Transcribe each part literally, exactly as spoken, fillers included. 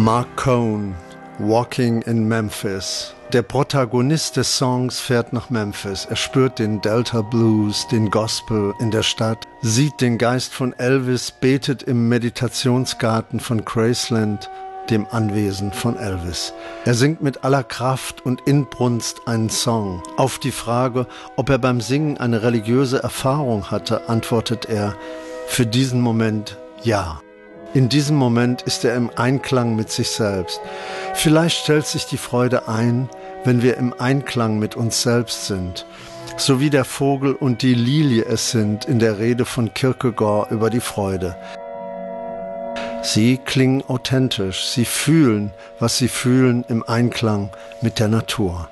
Mark Cohn, Walking in Memphis. Der Protagonist des Songs fährt nach Memphis. Er spürt den Delta Blues, den Gospel in der Stadt, sieht den Geist von Elvis, betet im Meditationsgarten von Graceland, dem Anwesen von Elvis. Er singt mit aller Kraft und Inbrunst einen Song. Auf die Frage, ob er beim Singen eine religiöse Erfahrung hatte, antwortet er, für diesen Moment ja. In diesem Moment ist er im Einklang mit sich selbst. Vielleicht stellt sich die Freude ein, wenn wir im Einklang mit uns selbst sind, so wie der Vogel und die Lilie es sind in der Rede von Kierkegaard über die Freude. Sie klingen authentisch, sie fühlen, was sie fühlen, im Einklang mit der Natur.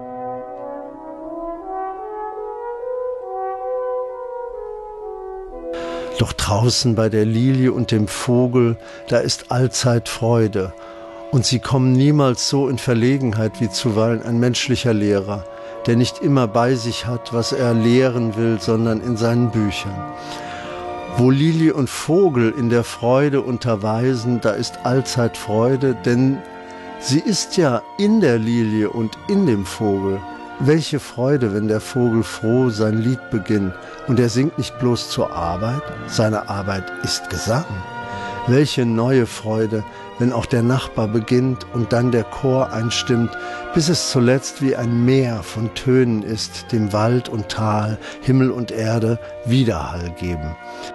Doch draußen bei der Lilie und dem Vogel, da ist allzeit Freude. Und sie kommen niemals so in Verlegenheit wie zuweilen ein menschlicher Lehrer, der nicht immer bei sich hat, was er lehren will, sondern in seinen Büchern. Wo Lilie und Vogel in der Freude unterweisen, da ist allzeit Freude, denn sie ist ja in der Lilie und in dem Vogel. Welche Freude, wenn der Vogel froh sein Lied beginnt und er singt nicht bloß zur Arbeit, seine Arbeit ist Gesang. Welche neue Freude, wenn auch der Nachbar beginnt und dann der Chor einstimmt, bis es zuletzt wie ein Meer von Tönen ist, dem Wald und Tal, Himmel und Erde Widerhall geben.